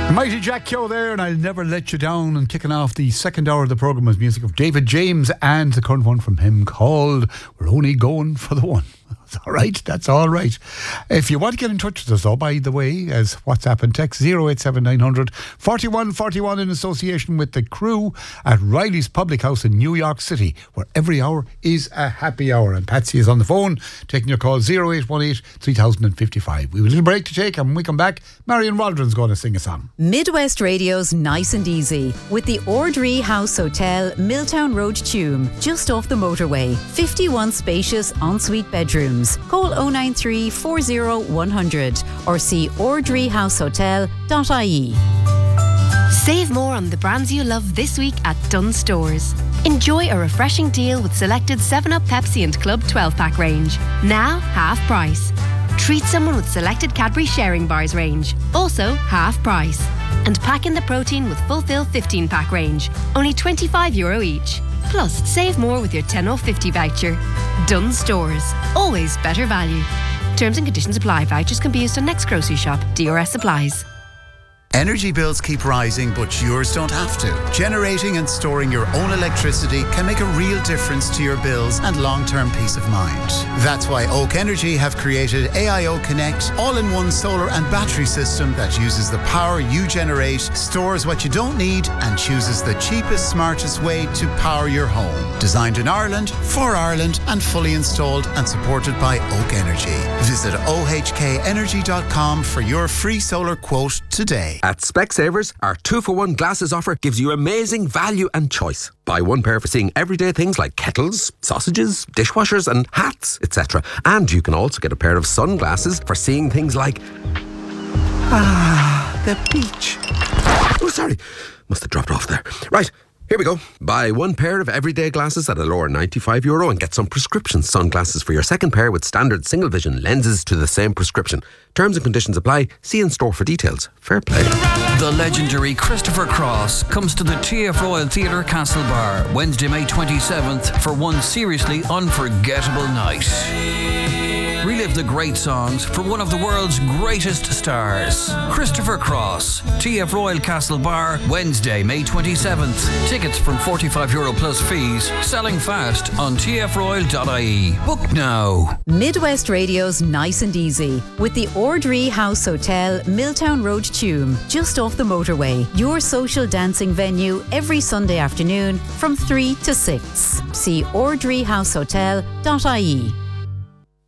Mighty Jack Keogh there, and I'll Never Let You Down. And kicking off the second hour of the programme is music of David James, and the current one from him called We're Only Going for the One. That's all right. That's all right. If you want to get in touch with us, though, by the way, as WhatsApp and text 087900 4141 in association with the crew at Riley's Public House in New York City, where every hour is a happy hour. And Patsy is on the phone, taking your call 0818 3055. We have a little break to take, and when we come back, Marion Waldron's going to sing a song. Midwest Radio's Nice and Easy with the Ordree House Hotel, Milltown Road, Tuam, just off the motorway. 51 spacious ensuite bedrooms. Call 093 40 100 or see ordreehousehotel.ie. Save more on the brands you love this week at Dunnes Stores. Enjoy a refreshing deal with selected 7up, Pepsi and Club 12-pack range. Now, half price. Treat someone with selected Cadbury Sharing Bars range. Also, half price. And pack in the protein with Fulfill 15-pack range. Only €25 each. Plus, save more with your 10 off 50 voucher. Dunnes Stores. Always better value. Terms and conditions apply. Vouchers can be used on next grocery shop. DRS applies. Energy bills keep rising, but yours don't have to. Generating and storing your own electricity can make a real difference to your bills and long-term peace of mind. That's why Oak Energy have created AIO Connect, all-in-one solar and battery system that uses the power you generate, stores what you don't need, and chooses the cheapest, smartest way to power your home. Designed in Ireland, for Ireland, and fully installed and supported by Oak Energy. Visit ohkenergy.com for your free solar quote today. At Specsavers, our 2-for-1 glasses offer gives you amazing value and choice. Buy one pair for seeing everyday things like kettles, sausages, dishwashers and hats, etc. And you can also get a pair of sunglasses for seeing things like... the beach. Oh, sorry. Must have dropped off there. Right. Here we go. Buy one pair of everyday glasses at a lower €95 and get some prescription sunglasses for your second pair with standard single vision lenses to the same prescription. Terms and conditions apply. See in store for details. Fair play. The legendary Christopher Cross comes to the TF Royal Theatre Castlebar Wednesday, May 27th for one seriously unforgettable night. Relive the great songs from one of the world's greatest stars. Christopher Cross, TF Royal Castlebar, Wednesday, May 27th. Tickets from €45 plus fees. Selling fast on tfroyal.ie. Book now. Midwest Radio's Nice and Easy with the Ordree House Hotel, Milltown Road, Tuam, just off the motorway. Your social dancing venue every Sunday afternoon from 3 to 6. See ordreehousehotel.ie.